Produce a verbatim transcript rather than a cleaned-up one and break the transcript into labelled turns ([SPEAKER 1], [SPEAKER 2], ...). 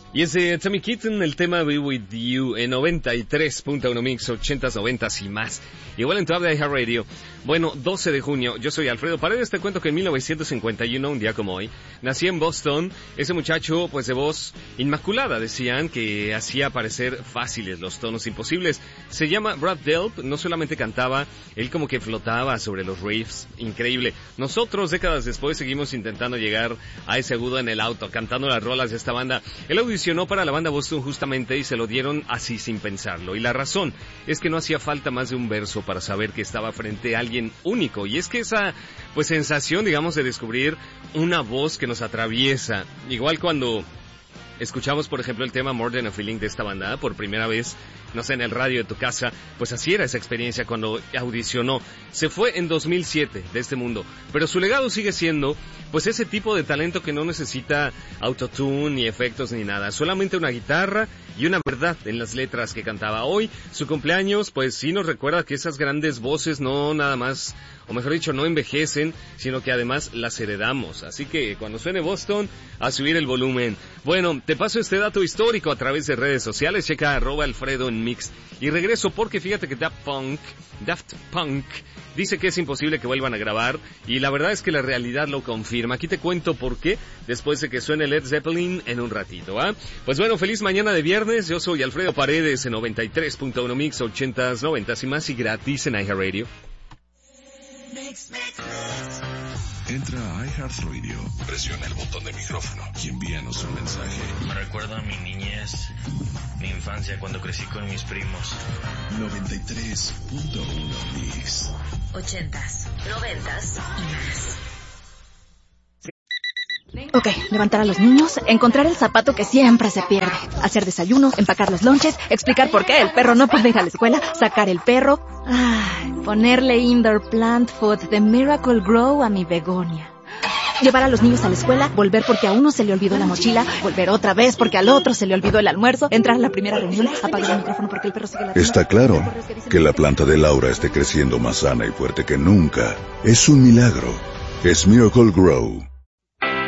[SPEAKER 1] Y es de Tommy Kitten, el tema Be With You, en noventa y tres punto uno Mix, ochentas, noventas y más. Igual en tu app de iHeartRadio. Bueno, doce de junio, yo soy Alfredo Paredes, te cuento que en mil novecientos cincuenta y uno, un día como hoy, nací en Boston, ese muchacho, pues de voz inmaculada, decían, que hacía parecer fáciles los tonos imposibles. Se llama Brad Delp, no solamente cantaba, él como que flotaba sobre los riffs, increíble. Nosotros, décadas después, seguimos intentando llegar a ese agudo en el auto, cantando las rolas de esta banda. El audición para la banda Boston justamente y se lo dieron así sin pensarlo. Y la razón es que no hacía falta más de un verso para saber que estaba frente a alguien único. Y es que esa pues sensación, digamos, de descubrir una voz que nos atraviesa, igual cuando escuchamos, por ejemplo, el tema More Than a Feeling de esta banda por primera vez, no sé, en el radio de tu casa, pues así era esa experiencia cuando audicionó. Se fue en dos mil siete de este mundo, pero su legado sigue siendo, pues ese tipo de talento que no necesita autotune, ni efectos, ni nada, solamente una guitarra y una verdad en las letras que cantaba. Hoy, su cumpleaños, pues sí nos recuerda que esas grandes voces no nada más, o mejor dicho, no envejecen, sino que además las heredamos. Así que cuando suene Boston, a subir el volumen. Bueno, te paso este dato histórico a través de redes sociales, checa arroba Alfredo en Mix. Y regreso porque fíjate que Daft Punk, Daft Punk dice que es imposible que vuelvan a grabar, y la verdad es que la realidad lo confirma. Aquí te cuento por qué, después de que suene Led Zeppelin en un ratito, ¿ah? Pues bueno, feliz mañana de viernes, yo soy Alfredo Paredes en noventa y tres punto uno Mix, ochentas, noventas y más, y gratis en iHeartRadio.
[SPEAKER 2] Mix, mix, mix. Entra a iHeartRadio, presiona el botón de micrófono y envíanos un mensaje.
[SPEAKER 3] Me recuerda a mi niñez, mi infancia cuando crecí con mis primos.
[SPEAKER 2] noventa y tres punto uno Mix.
[SPEAKER 4] Ochentas, noventas y más.
[SPEAKER 5] Ok, levantar a los niños, encontrar el zapato que siempre se pierde, hacer desayuno, empacar los lonches, explicar por qué el perro no puede ir a la escuela, sacar el perro, ay, ponerle indoor plant food de Miracle Grow a mi begonia. Llevar a los niños a la escuela, volver porque a uno se le olvidó la mochila, volver otra vez porque al otro se le olvidó el almuerzo, entrar a la primera reunión, apagar el micrófono porque el perro sigue la...
[SPEAKER 2] Está claro que la planta de Laura esté creciendo más sana y fuerte que nunca. Es un milagro. Es Miracle Grow.